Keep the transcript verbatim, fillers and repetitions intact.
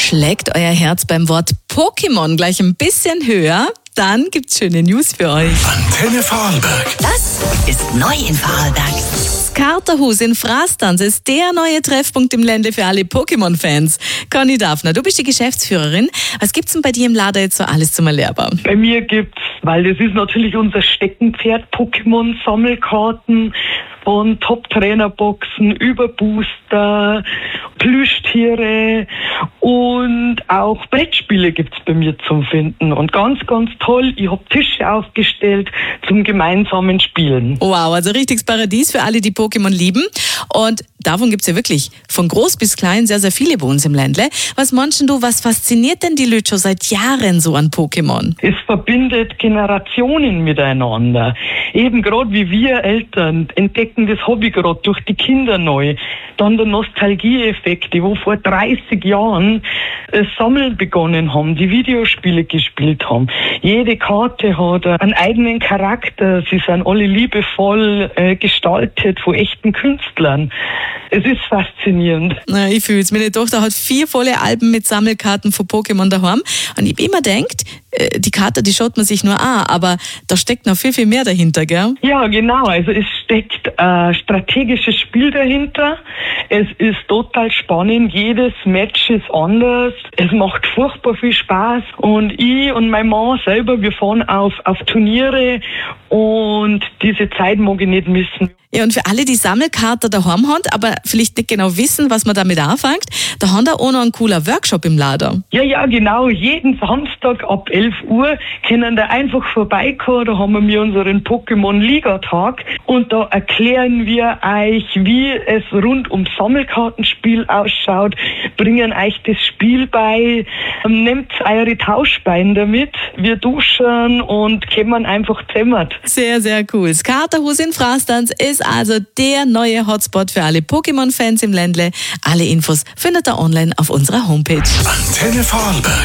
Schlägt euer Herz beim Wort Pokémon gleich ein bisschen höher? Dann gibt's schöne News für euch. Antenne Vorarlberg. Das ist neu in Vorarlberg. Das Katerhus in Frastanz ist der neue Treffpunkt im Ländle für alle Pokémon-Fans. Conny Daffner, du bist die Geschäftsführerin. Was gibt's denn bei dir im Lader jetzt so alles zum Erlernen? Bei mir gibt's, weil das ist natürlich unser Steckenpferd, Pokémon-Sammelkarten von Top-Trainer-Boxen über Booster, Plüschtiere und auch Brettspiele gibt's bei mir zum Finden. Und ganz, ganz toll, ich hab Tische aufgestellt zum gemeinsamen Spielen. Wow, also richtiges Paradies für alle, die Pokémon lieben. Und davon gibt's ja wirklich von groß bis klein sehr, sehr viele bei uns im Ländle. Was meinst du, was fasziniert denn die Leute schon seit Jahren so an Pokémon? Es verbindet Generationen miteinander. Eben gerade wie wir Eltern entdecken das Hobby gerade durch die Kinder neu. Dann der Nostalgieeffekt, die wo vor dreißig Jahren das Sammeln begonnen haben, die Videospiele gespielt haben. Jede Karte hat einen eigenen Charakter. Sie sind alle liebevoll äh, gestaltet von echten Künstlern. Es ist faszinierend. Na, ich fühl's. Meine Tochter hat vier volle Alben mit Sammelkarten von Pokémon daheim. Und ich hab immer gedacht, die Karte, die schaut man sich nur an, aber da steckt noch viel, viel mehr dahinter, gell? Ja, genau. Also es steckt ein strategisches Spiel dahinter. Es ist total spannend. Jedes Match ist anders. Es macht furchtbar viel Spaß. Und ich und mein Mann selber, wir fahren auf, auf Turniere und diese Zeit mag ich nicht missen. Ja, und für alle, die Sammelkarten daheim haben, aber vielleicht nicht genau wissen, was man damit anfängt, da haben wir auch noch einen cooler Workshop im Lader. Ja, ja, genau. Jeden Samstag ab elf Uhr können da einfach vorbeikommen. Da haben wir unseren Pokémon-Liga-Tag und da erklären wir euch, wie es rund ums Sammelkartenspiel ausschaut, bringen euch das Spiel bei, nehmt eure Tauschbeine damit, wir duschen und kommen einfach zusammen. Sehr, sehr cool. Das Katerhus in Frastanz ist also der neue Hotspot für alle Pokémon-Fans im Ländle. Alle Infos findet ihr online auf unserer Homepage. Antenne Vorarlberg.